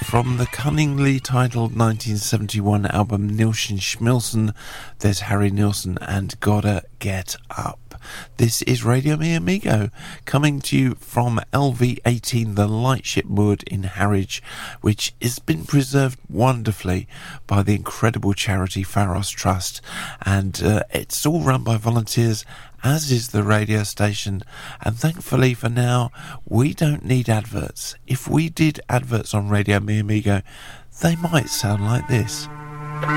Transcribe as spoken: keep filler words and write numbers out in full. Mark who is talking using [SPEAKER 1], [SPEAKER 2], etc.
[SPEAKER 1] From the cunningly titled nineteen seventy-one album Nilsson Schmilsson, there's Harry Nilsson and Gotta Get Up. This is Radio Mi Amigo, coming to you from L V eighteen, the lightship moored in Harwich, which has been preserved wonderfully by the incredible charity Pharos Trust, and uh, it's all run by volunteers, as is the radio station, and thankfully for now we don't need adverts. If we did adverts on Radio Mi Amigo, they might sound like this.